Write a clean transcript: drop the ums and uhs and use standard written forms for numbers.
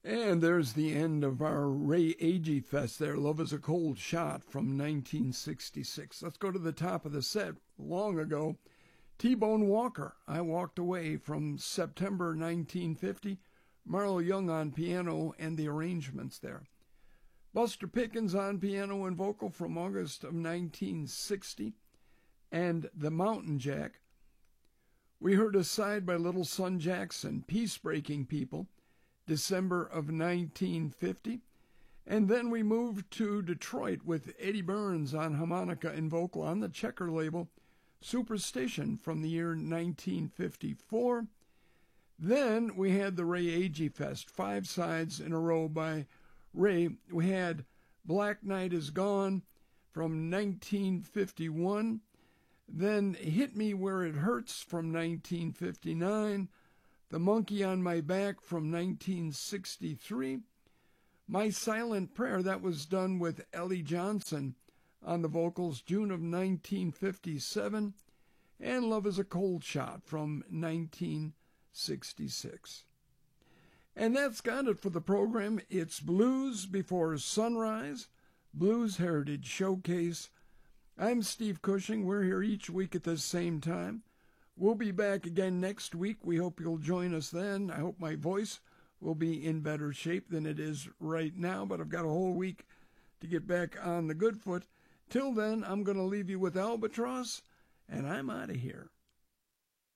And there's the end of our Ray Agee Fest there, Love is a Cold Shot from 1966. Let's go to the top of the set. Long ago, T-Bone Walker, I Walked Away from September 1950. Marlo Young on piano and the arrangements there. Buster Pickens on piano and vocal from August of 1960. And The Mountain Jack. We heard a side by Little Son Jackson, Peace Breaking People, December of 1950. And then we moved to Detroit with Eddie Burns on harmonica and vocal on the Checker label, Superstition from the year 1954. Then we had the Ray Agee Fest, 5 sides in a row by Ray. We had Black Night Is Gone from 1951. Then Hit Me Where It Hurts from 1959. The Monkey on My Back from 1963. My Silent Prayer, that was done with Ellie Johnson on the vocals, June of 1957. And Love is a Cold Shot from 1966. And that's got it for the program. It's Blues Before Sunrise, Blues Heritage Showcase. I'm Steve Cushing. We're here each week at the same time. We'll be back again next week. We hope you'll join us then. I hope my voice will be in better shape than it is right now, but I've got a whole week to get back on the good foot. Till then, I'm going to leave you with Albatross, and I'm out of here.